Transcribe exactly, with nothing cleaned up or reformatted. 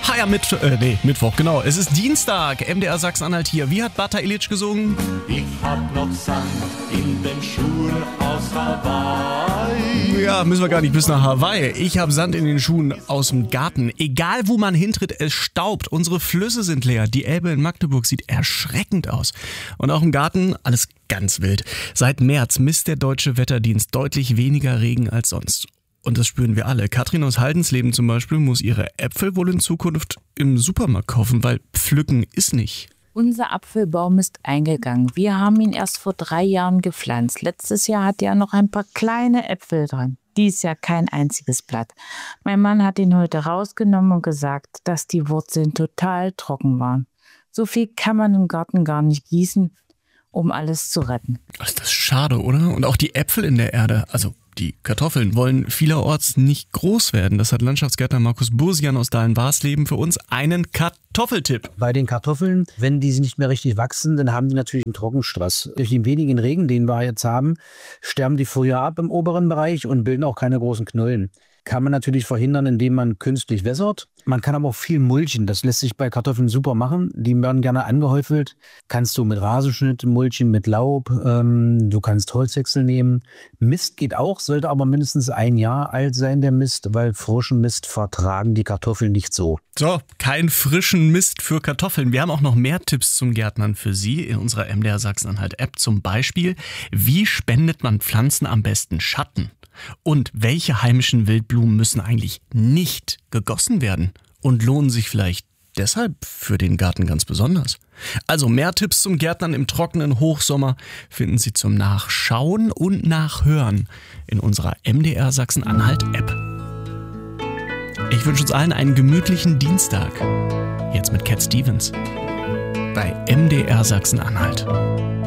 Feiermittwoch, äh, nee, Mittwoch, genau. Es ist Dienstag, M D R Sachsen-Anhalt hier. Wie hat Bata Illich gesungen? Ich hab noch Sand in den Schuhen aus Hawaii. Ja, müssen wir gar nicht bis nach Hawaii. Ich habe Sand in den Schuhen aus dem Garten. Egal wo man hintritt, es staubt. Unsere Flüsse sind leer. Die Elbe in Magdeburg sieht erschreckend aus. Und auch im Garten alles ganz wild. Seit März misst der Deutsche Wetterdienst deutlich weniger Regen als sonst. Und das spüren wir alle. Katrin aus Haldensleben zum Beispiel muss ihre Äpfel wohl in Zukunft im Supermarkt kaufen, weil pflücken ist nicht. Unser Apfelbaum ist eingegangen. Wir haben ihn erst vor drei Jahren gepflanzt. Letztes Jahr hatte er noch ein paar kleine Äpfel dran. Dies Jahr kein einziges Blatt. Mein Mann hat ihn heute rausgenommen und gesagt, dass die Wurzeln total trocken waren. So viel kann man im Garten gar nicht gießen, um alles zu retten. Das ist schade, oder? Und auch die Äpfel in der Erde, also die Kartoffeln, wollen vielerorts nicht groß werden. Das hat Landschaftsgärtner Markus Bursian aus Dahlen-Warsleben für uns einen Kartoffeltipp. Bei den Kartoffeln, wenn die nicht mehr richtig wachsen, dann haben die natürlich einen Trockenstress. Durch den wenigen Regen, den wir jetzt haben, sterben die früher ab im oberen Bereich und bilden auch keine großen Knollen. Kann man natürlich verhindern, indem man künstlich wässert. Man kann aber auch viel mulchen. Das lässt sich bei Kartoffeln super machen. Die werden gerne angehäufelt. Kannst du mit Rasenschnitt mulchen, mit Laub. Ähm, du kannst Holzhäcksel nehmen. Mist geht auch, sollte aber mindestens ein Jahr alt sein, der Mist, weil frischen Mist vertragen die Kartoffeln nicht so. So, kein frischen Mist für Kartoffeln. Wir haben auch noch mehr Tipps zum Gärtnern für Sie in unserer M D R Sachsen-Anhalt-App. Zum Beispiel, wie spendet man Pflanzen am besten Schatten? Und welche heimischen Wildblumen müssen eigentlich nicht gegossen werden und lohnen sich vielleicht deshalb für den Garten ganz besonders? Also mehr Tipps zum Gärtnern im trockenen Hochsommer finden Sie zum Nachschauen und Nachhören in unserer M D R Sachsen-Anhalt-App. Ich wünsche uns allen einen gemütlichen Dienstag. Jetzt mit Cat Stevens bei M D R Sachsen-Anhalt.